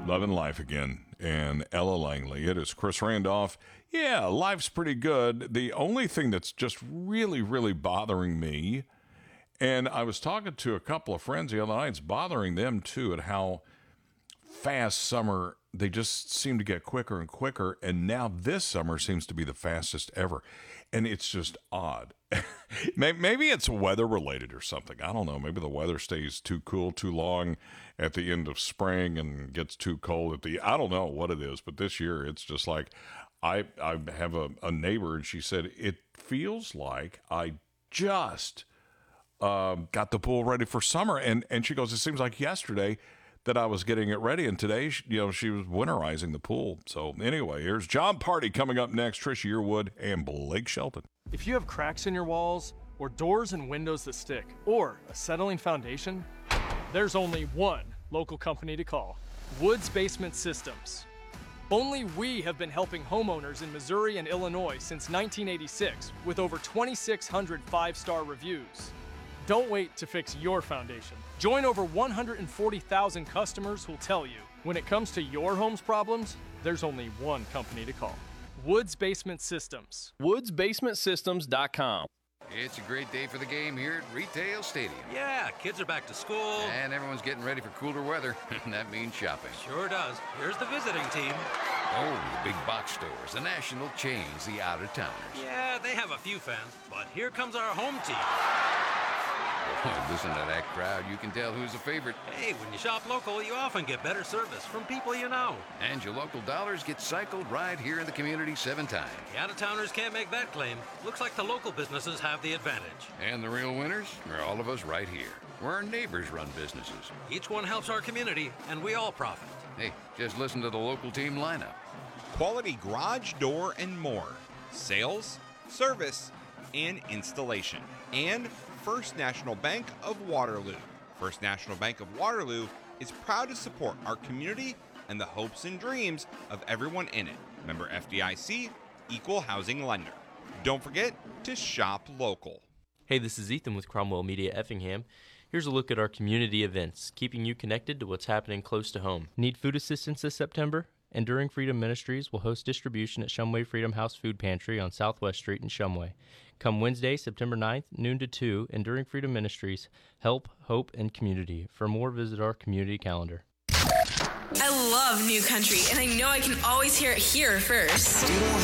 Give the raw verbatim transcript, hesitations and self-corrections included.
loving life again. And Ella Langley. It is Chris Randolph. Yeah, life's pretty good. The only thing that's just really, really bothering me, and I was talking to a couple of friends the other night, it's bothering them too, at how fast summer, they just seem to get quicker and quicker. And now this summer seems to be the fastest ever. And it's just odd. Maybe it's weather related or something. I don't know. Maybe the weather stays too cool too long at the end of spring and gets too cold at the, I don't know what it is, but this year it's just like, I, I have a, a neighbor and she said, it feels like I just uh, got the pool ready for summer. And, and she goes, it seems like yesterday that I was getting it ready, and today, you know, she was winterizing the pool. So anyway, here's John Party coming up next, Tricia Yearwood and Blake Shelton. If you have cracks in your walls, or doors and windows that stick, or a settling foundation, there's only one local company to call, Woods Basement Systems. Only we have been helping homeowners in Missouri and Illinois since nineteen eighty-six with over twenty-six hundred five-star reviews. Don't wait to fix your foundation. Join over one hundred forty thousand customers who'll tell you, when it comes to your home's problems, there's only one company to call. Woods Basement Systems. woods basement systems dot com. It's a great day for the game here at Retail Stadium. Yeah, kids are back to school. And everyone's getting ready for cooler weather. That means shopping. Sure does. Here's the visiting team. Oh, the big box stores, the national chains, the out-of-towners. Yeah, they have a few fans, but here comes our home team. Oh, listen to that crowd. You can tell who's a favorite. Hey, when you shop local, you often get better service from people you know. And your local dollars get cycled right here in the community seven times. The out-of-towners can't make that claim. Looks like the local businesses have the advantage. And the real winners are all of us right here, where our neighbors run businesses. Each one helps our community, and we all profit. Hey, just listen to the local team lineup. Quality garage door and more. Sales, service, and installation. And First National Bank of Waterloo. First National Bank of Waterloo is proud to support our community and the hopes and dreams of everyone in it. Member F D I C, Equal Housing Lender. Don't forget to shop local. Hey, this is Ethan with Cromwell Media Effingham. Here's a look at our community events, keeping you connected to what's happening close to home. Need food assistance this September? Enduring Freedom Ministries will host distribution at Shumway Freedom House Food Pantry on Southwest Street in Shumway. Come Wednesday, September ninth, noon to two, Enduring Freedom Ministries, Help, Hope, and Community. For more, visit our community calendar. I love New Country, and I know I can always hear it here first.